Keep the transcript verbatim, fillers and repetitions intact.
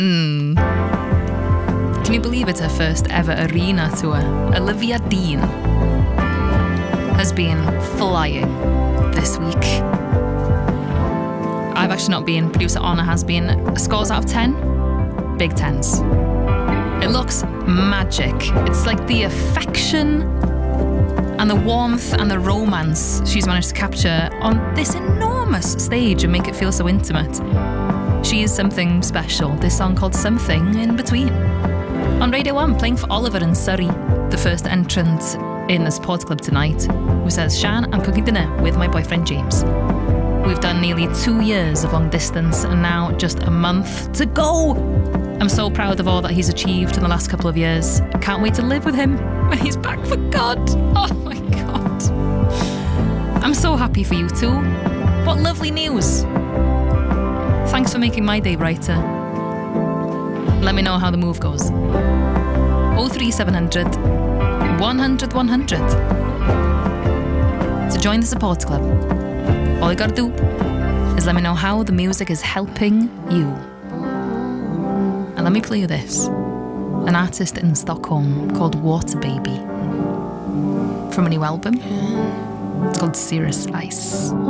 Mm. Can you believe it's her first ever arena tour? Olivia Dean has been flying this week. I've actually not been. Producer Anna has been. Scores out of ten? Big tens. It looks magic. It's like the affection and the warmth and the romance she's managed to capture on this enormous stage and make it feel so intimate. She is something special. This song called Something in Between. On Radio one, playing for Oliver and Surrey, the first entrant in the Support Club tonight, who says, Shan, I'm cooking dinner with my boyfriend James. We've done nearly two years of long distance and now just a month to go. I'm so proud of all that he's achieved in the last couple of years. I can't wait to live with him when he's back for God. Oh my God. I'm so happy for you two. What lovely news. Thanks for making my day brighter. Let me know how the move goes. oh three seven hundred, one hundred, one hundred. To join the Support Club, all you gotta do is let me know how the music is helping you. And let me play you this. An artist in Stockholm called Water Baby. From a new album. It's called Cirrus Ice.